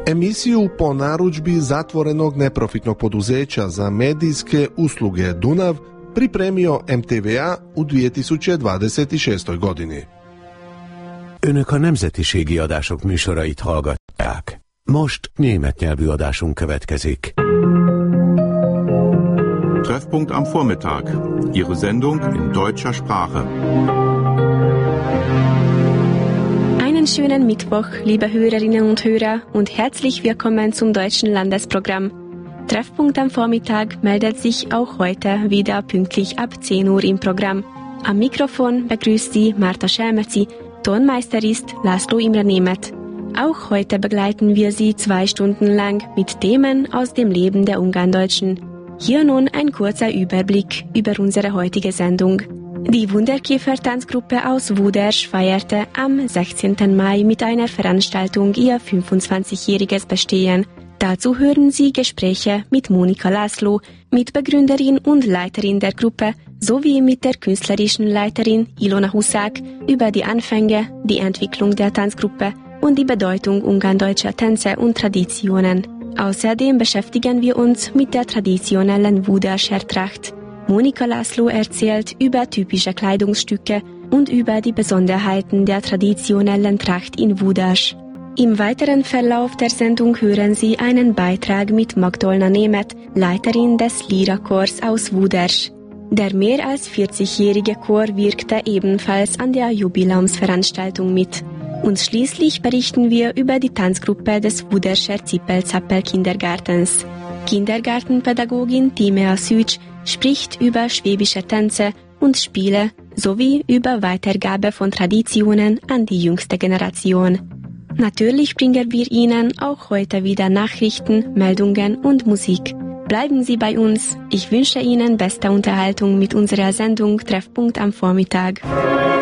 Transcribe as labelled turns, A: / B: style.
A: Emisiju po narudžbi zatvorenog neprofitnog poduzeća za medijske usluge Dunav pripremio MTVA u 2026. godini.
B: Önök a nemzetiségi adások műsorait hallgatják. Most német nyelvű adásunk következik.
C: Treffpunkt am Vormittag. Ihre Sendung in deutscher Sprache.
D: Einen schönen Mittwoch, liebe Hörerinnen und Hörer, und herzlich willkommen zum Deutschen Landesprogramm. Treffpunkt am Vormittag meldet sich auch heute wieder pünktlich ab 10 Uhr im Programm. Am Mikrofon begrüßt Sie Marta Schelmezi, Tonmeister ist Laszlo Imre Németh. Auch heute begleiten wir Sie 2 Stunden lang mit Themen aus dem Leben der Ungarndeutschen. Hier nun ein kurzer Überblick über unsere heutige Sendung. Die Wunderkiefer-Tanzgruppe aus Wudersch feierte am 16. Mai mit einer Veranstaltung ihr 25-jähriges Bestehen. Dazu hören Sie Gespräche mit Monika Laszlo, Mitbegründerin und Leiterin der Gruppe, sowie mit der künstlerischen Leiterin Ilona Huszák über die Anfänge, die Entwicklung der Tanzgruppe und die Bedeutung ungarndeutscher Tänze und Traditionen. Außerdem beschäftigen wir uns mit der traditionellen Wuderscher Tracht. Monika Laszlo erzählt über typische Kleidungsstücke und über die Besonderheiten der traditionellen Tracht in Wudersch. Im weiteren Verlauf der Sendung hören Sie einen Beitrag mit Magdolna Németh, Leiterin des Lira-Chors aus Wudersch. Der mehr als 40-jährige Chor wirkte ebenfalls an der Jubiläumsveranstaltung mit. Und schließlich berichten wir über die Tanzgruppe des Wuderscher Zippel-Zappel-Kindergartens. Kindergartenpädagogin Timea Szűcs spricht über schwäbische Tänze und Spiele sowie über Weitergabe von Traditionen an die jüngste Generation. Natürlich bringen wir Ihnen auch heute wieder Nachrichten, Meldungen und Musik. Bleiben Sie bei uns. Ich wünsche Ihnen beste Unterhaltung mit unserer Sendung Treffpunkt am Vormittag.